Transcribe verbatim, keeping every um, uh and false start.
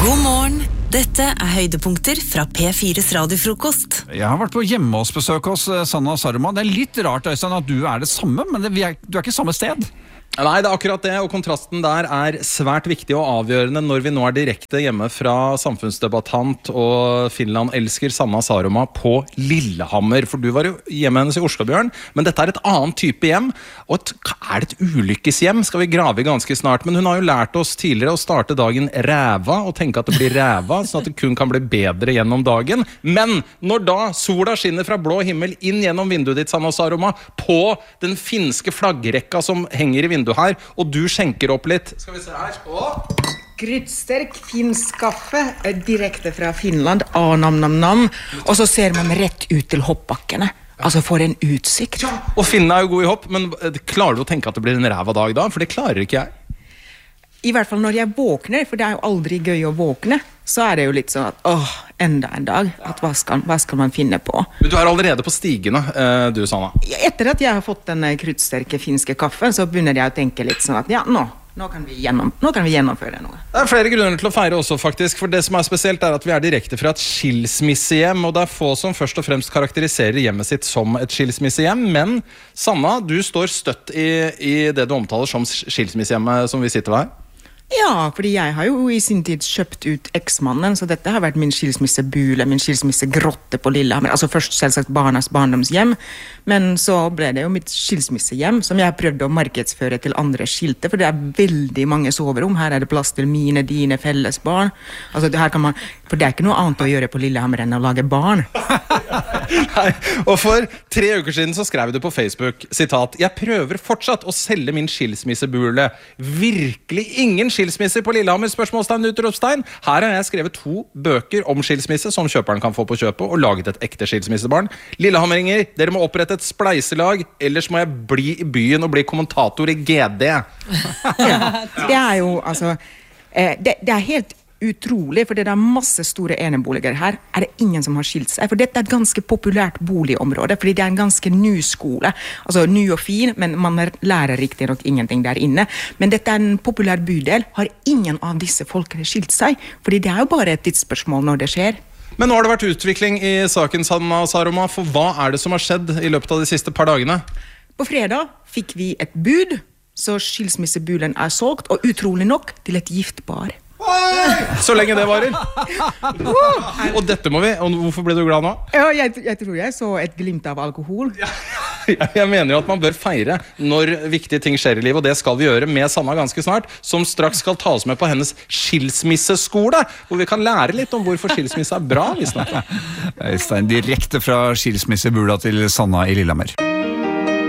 God morgen, dette er høydepunkter fra P fires radiofrokost. Jeg har vært på hjemmehåsbesøk hos Sanna Saroma. Det er litt rart, Øystein, at du er det samme, men det, vi er, du er ikke samme sted. Nei, det er akkurat det, og kontrasten der er svært viktig og avgjørende når vi nå er direkte hjemme fra samfunnsdebattant og Finland-elsker Sanna Saroma på Lillehammer. For du var jo hjemme hennes i Oslo, Bjørn, men dette er et annet type hjem. Og et, er det et ulykkeshjem? Skal vi grave i ganske snart. Men hun har jo lært oss tidligere å starte dagen ræva og tenke at det blir ræva, sånn at det kun kan bli bedre gjennom dagen. Men når da sola skinner fra blå himmel inn gjennom vinduet ditt, Sanna Saroma, på den finske flaggrekka som henger i vinduet her, og du skjenker opp litt. Skal vi se her. Åh. Kryddsterk finsk kaffe direkte fra Finland. Ah, nam, nam, nam. Og så ser man rett ut til hoppbakkene. Altså for en utsikt. Ja, og Finne er jo god i hopp, men klarer du å tenke at det blir en ræva dag da? For det klarer ikke jeg. I hvert fall når jeg våkner, for det er jo aldri gøy å våkne, så er det jo litt sånn at, åh, enda en dag, at hva skal, hva skal man finne på? Men du er allerede på stigene, du, Sanna. Etter at jeg har fått den kryddsterke finske kaffen, så begynner jeg å tenke litt sånn at, ja, nå, nå kan vi, gjennom, nå kan vi gjennomføre noe. Det er flere grunner til å feire også, faktisk, for det som er spesielt er at vi er direkte fra et skilsmissehjem, og det er få som først og fremst karakteriserer hjemmet sitt som et skilsmissehjem, men Sanna, du står støtt i, i det du omtaler som skilsmissehjemmet som vi sitter ved her. Ja, fordi jeg har jo i sin tid kjøpt ut eksmannen, så dette har vært min skilsmissebule, min skilsmissegrotte på Lillehammer. Altså først selvsagt barnas barndomshjem, men så ble det jo mitt skilsmissehjem, som jeg prøvde å markedsføre til andre skilte, for det er veldig mange soverom. Her er det plass til mine, dine, felles barn. Altså det her kan man, for det er ikke noe annet å gjøre på Lillehammer enn å lage barn. Nei, og for tre uker siden så skrev du på Facebook, sitat, «Jeg prøver fortsatt å selge min skilsmissebule. Virkelig ingen skilsmisser på Lillehammer, spørsmålstegn, utropstegn. Her har jeg skrevet to bøker om skilsmisse som kjøperen kan få på kjøpet, og laget et ekte skilsmissebarn. Lillehammeringer, dere må opprette et spleiselag, ellers må jeg bli i byen og bli kommentator i G D. Ja, det er jo, altså, det, det er helt utrolig, for det er masse store eneboliger her, er det ingen som har skilt seg, for dette er et ganske populært boligområde, fordi det er en ganske ny skole, altså ny og fin, men man lærer riktig nok ingenting der inne, men dette er en populær bydel, har ingen av disse folkene skilt seg, fordi det er jo bare et tidsspørsmål når det skjer. Men nå har det vært utvikling i saken, Sanna Saroma, for hva er det som har skjedd i løpet av de siste par dagene? På fredag fikk vi et bud, så skilsmissebulen er solgt, og utrolig nok til et giftbar. Så lenge det varer. Og dette må vi, og hvorfor ble du glad nå? Ja, jeg, jeg tror jeg så et glimt av alkohol. Ja, jeg mener jo at man bør feire når viktige ting skjer i livet, og det skal vi gjøre med Sanna ganske snart, som straks skal ta oss med på hennes skilsmisseskole, hvor vi kan lære litt om hvorfor skilsmisse er bra. Vi snakker. Øystein, direkte fra skilsmissebula til Sanna i Lillehammer.